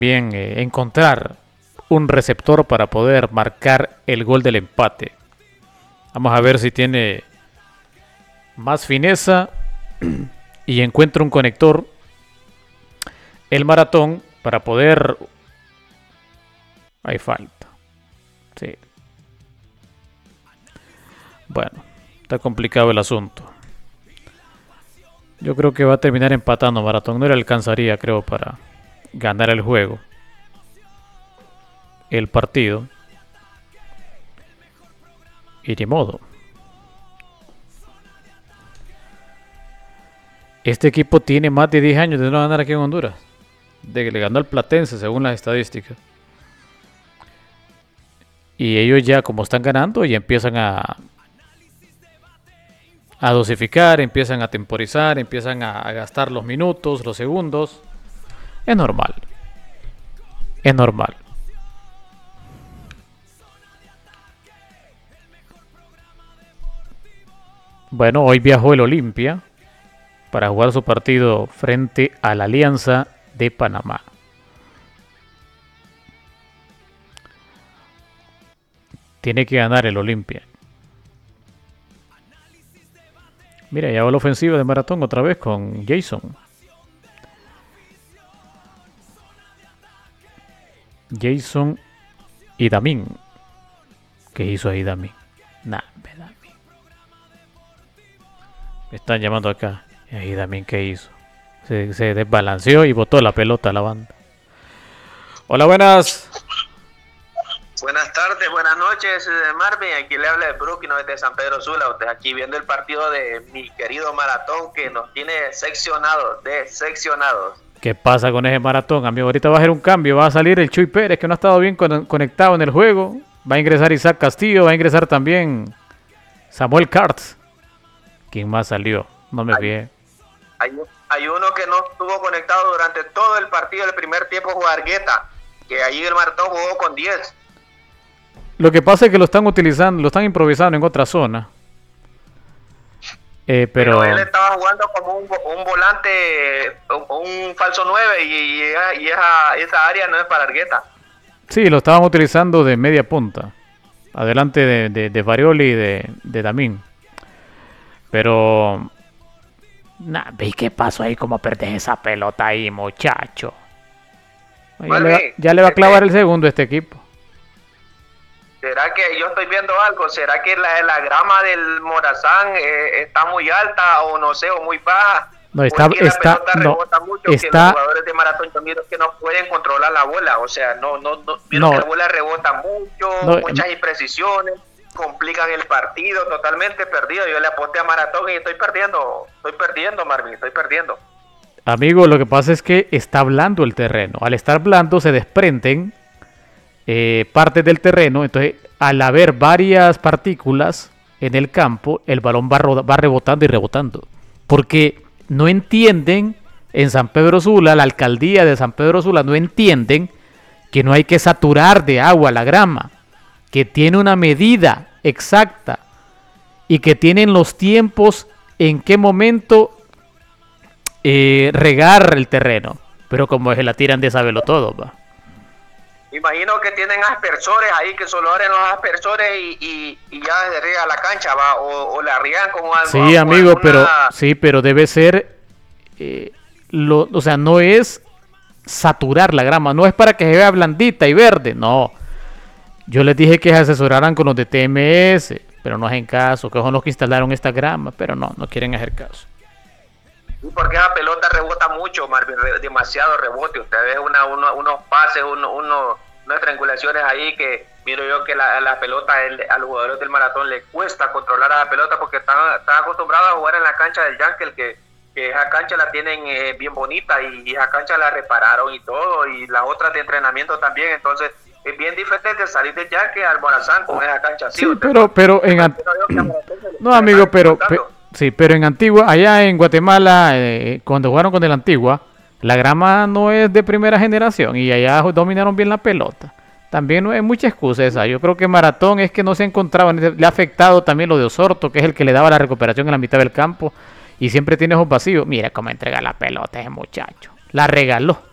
bien encontrar un receptor para poder marcar el gol del empate. Vamos a ver si tiene más fineza y encuentra un conector el Maratón para poder... Hay falta. Sí. Bueno, está complicado el asunto. Yo creo que va a terminar empatando Maratón. No le alcanzaría, creo, para ganar el juego. El partido. Y ni modo. Este equipo tiene más de 10 años de no ganar aquí en Honduras. De que le ganó al Platense, según las estadísticas. Y ellos ya, como están ganando, ya empiezan a dosificar, empiezan a temporizar, empiezan a gastar los minutos, los segundos. Es normal. Es normal. Bueno, hoy viajó el Olimpia para jugar su partido frente a la Alianza de Panamá. Tiene que ganar el Olimpia. Mira, ya va la ofensiva de Maratón otra vez con Jason. Jason y Damín. ¿Qué hizo ahí Damín? Nah, Damín. Me están llamando acá. ¿Y ahí Damín qué hizo? Se desbalanceó y botó la pelota a la banda. Hola, buenas. Buenas tardes, buenas noches, Marvin. Aquí le habla de Brooklyn, desde San Pedro Sula. Usted aquí viendo el partido de mi querido Maratón que nos tiene decepcionados. ¿Qué pasa con ese Maratón, amigo? Ahorita va a hacer un cambio. Va a salir el Chuy Pérez, que no ha estado bien conectado en el juego. Va a ingresar Isaac Castillo. Va a ingresar también Samuel Carts. ¿Quién más salió? No me fijé. Hay uno que no estuvo conectado durante todo el partido del primer tiempo, fue Argueta, que ahí el Maratón jugó con 10. Lo que pasa es que lo están utilizando, lo están improvisando en otra zona. Pero él estaba jugando como un volante, un falso 9 y esa área no es para Argueta. Sí, lo estaban utilizando de media punta. Adelante de Farioli y de Damín. Pero... ¿Veis qué pasó ahí? ¿Cómo perdés esa pelota ahí, muchacho? Ya le va a clavar el segundo a este equipo. ¿Será que yo estoy viendo algo? ¿Será que la grama del Morazán está muy alta o no sé, o muy baja? No, los jugadores de Maratón yo miro que no pueden controlar la bola. O sea, que la bola rebota mucho, muchas imprecisiones, complican el partido, totalmente perdido. Yo le aposté a Maratón y estoy perdiendo, Marvin, estoy perdiendo. Amigo, lo que pasa es que está blando el terreno. Al estar blando se desprenden partes del terreno, entonces al haber varias partículas en el campo, el balón va rebotando y rebotando, porque no entienden en San Pedro Sula, la alcaldía de San Pedro Sula no entienden que no hay que saturar de agua la grama, que tiene una medida exacta y que tienen los tiempos en qué momento regar el terreno, pero como se la tiran de saberlo todo, va. Imagino que tienen aspersores ahí que solo abren los aspersores y ya se riega la cancha, va, o la riegan como algo. Sí, amigo, pero debe ser, o sea, no es saturar la grama, no es para que se vea blandita y verde, no. Yo les dije que se asesoraran con los de TMS, pero no hacen caso, que son los que instalaron esta grama, pero no quieren hacer caso. Porque esa pelota rebota mucho, Marvin, demasiado rebote. Usted ve unos pases, unas triangulaciones ahí que miro yo que la pelota a los jugadores del Maratón le cuesta controlar a la pelota porque están acostumbrados a jugar en la cancha del Yankel, que esa cancha la tienen bien bonita y esa cancha la repararon y todo, y las otras de entrenamiento también. Entonces es bien diferente salir del Yankel al Morazán con esa cancha así. Sí, pero no, amigo, sí, pero en Antigua, allá en Guatemala, cuando jugaron con el Antigua, la grama no es de primera generación y allá dominaron bien la pelota. También no es mucha excusa esa. Yo creo que Maratón es que no se encontraba, le ha afectado también lo de Osorto, que es el que le daba la recuperación en la mitad del campo y siempre tiene esos vacíos. Mira cómo entrega la pelota ese muchacho. La regaló.